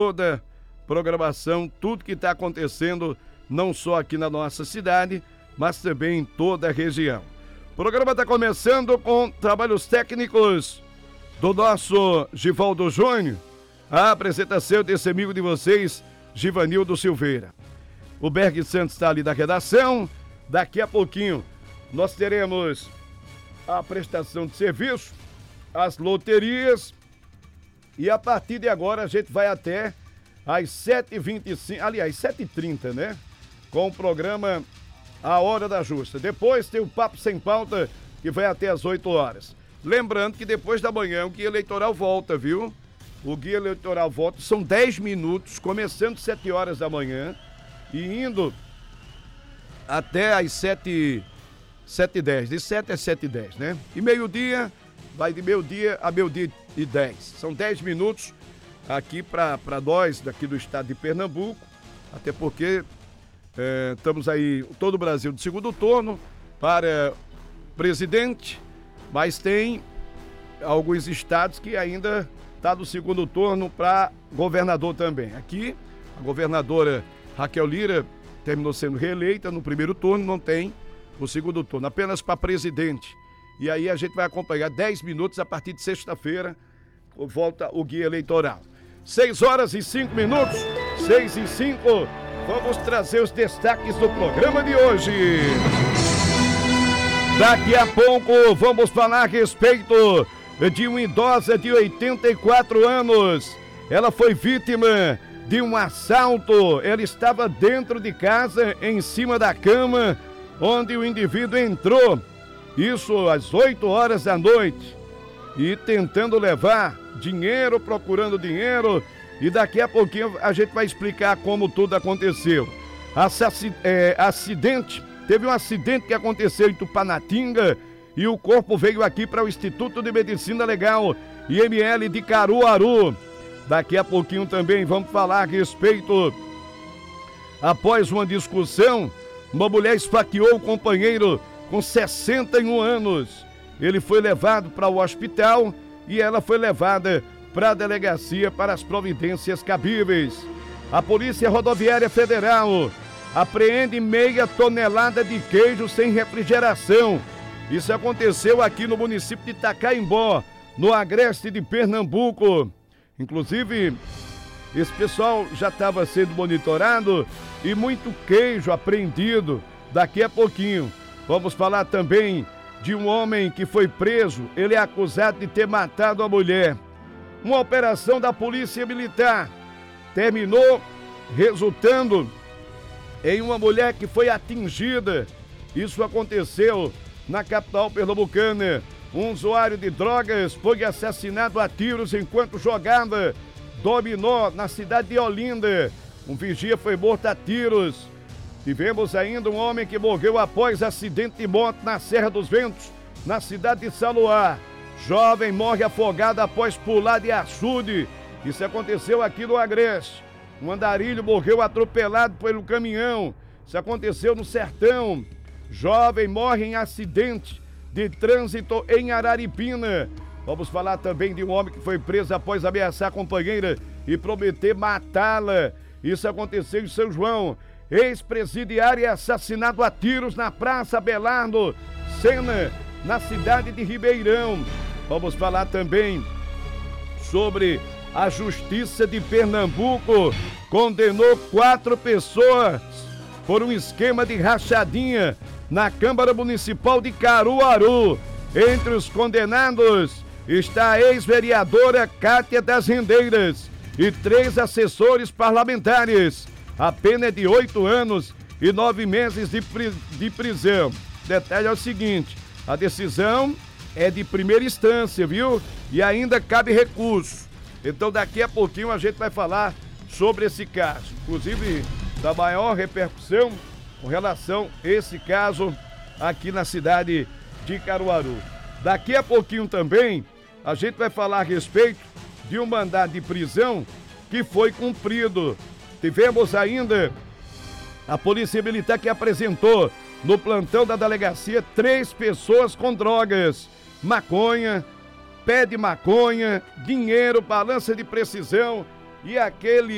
toda programação, tudo que está acontecendo, não só aqui na nossa cidade, mas também em toda a região. O programa está começando com trabalhos técnicos do nosso Givaldo Júnior, a apresentação desse amigo de vocês, Givanildo Silveira. O Berg Santos está ali da redação. Daqui a pouquinho nós teremos a prestação de serviço, as loterias, e a partir de agora a gente vai até às 7h25, aliás, 7h30, né? Com o programa A Hora da Justa. Depois tem o Papo Sem Pauta, que vai até às 8 horas. Lembrando que depois da manhã o Guia Eleitoral volta, viu? O Guia Eleitoral volta, são 10 minutos, começando às 7 horas da manhã e indo até às 7h10, de 7 às 7h10, né? E meio-dia, vai de meio-dia a meio-dia e 10. São 10 minutos aqui para nós, daqui do estado de Pernambuco, até porque estamos aí, todo o Brasil de segundo turno para presidente, mas tem alguns estados que ainda está no segundo turno para governador também. Aqui, a governadora Raquel Lira terminou sendo reeleita no primeiro turno, não tem o segundo turno, apenas para presidente. E aí a gente vai acompanhar 10 minutos a partir de sexta-feira, volta o Guia Eleitoral. 6h05, 6h05, vamos trazer os destaques do programa de hoje. Daqui a pouco vamos falar a respeito de uma idosa de 84 anos. Ela foi vítima de um assalto. Ela estava dentro de casa, em cima da cama, onde o indivíduo entrou, isso às 8 horas da noite, e tentando levar dinheiro, procurando dinheiro, e daqui a pouquinho a gente vai explicar como tudo aconteceu. Acidente, teve um acidente que aconteceu em Tupanatinga, e o corpo veio aqui para o Instituto de Medicina Legal, IML de Caruaru. Daqui a pouquinho também vamos falar a respeito, após uma discussão, uma mulher esfaqueou o companheiro com 61 anos. Ele foi levado para o hospital e ela foi levada para a delegacia para as providências cabíveis. A Polícia Rodoviária Federal apreende meia tonelada de queijo sem refrigeração. Isso aconteceu aqui no município de Itacaimbó, no agreste de Pernambuco. Inclusive, esse pessoal já estava sendo monitorado e muito queijo apreendido. Daqui a pouquinho vamos falar também de um homem que foi preso. Ele é acusado de ter matado a mulher. Uma operação da Polícia Militar terminou resultando em uma mulher que foi atingida. Isso aconteceu na capital pernambucana. Um usuário de drogas foi assassinado a tiros enquanto jogava dominó na cidade de Olinda. Um vigia foi morto a tiros. Tivemos ainda um homem que morreu após acidente de moto na Serra dos Ventos, na cidade de Saluá. Jovem morre afogado após pular de açude. Isso aconteceu aqui no Agreste. Um andarilho morreu atropelado pelo caminhão. Isso aconteceu no Sertão. Jovem morre em acidente de trânsito em Araripina. Vamos falar também de um homem que foi preso após ameaçar a companheira e prometer matá-la. Isso aconteceu em São João. Ex-presidiário é assassinado a tiros na Praça Abelardo Sena, na cidade de Ribeirão. Vamos falar também sobre a Justiça de Pernambuco. Condenou 4 pessoas por um esquema de rachadinha na Câmara Municipal de Caruaru. Entre os condenados está a ex-vereadora Cátia das Rendeiras e 3 assessores parlamentares. A pena é de 8 anos e 9 meses de prisão. Detalhe é o seguinte, a decisão é de primeira instância, viu? E ainda cabe recurso. Então daqui a pouquinho a gente vai falar sobre esse caso, inclusive da maior repercussão com relação a esse caso aqui na cidade de Caruaru. Daqui a pouquinho também a gente vai falar a respeito de um mandado de prisão que foi cumprido. Tivemos ainda a Polícia Militar que apresentou no plantão da delegacia 3 pessoas com drogas, maconha, pé de maconha, dinheiro, balança de precisão e aquele